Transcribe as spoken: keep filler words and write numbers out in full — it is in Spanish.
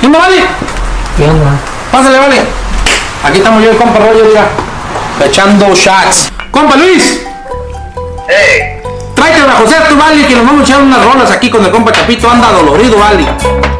¿Qué onda, vale? ¿Qué onda? Pásale, vale. Aquí estamos yo y compa Rollo, mira. Echando shots. Compa Luis. Hey. Tráete a José, tú, vale, que nos vamos a echar unas rolas aquí con el compa Chapito. Anda dolorido, vale.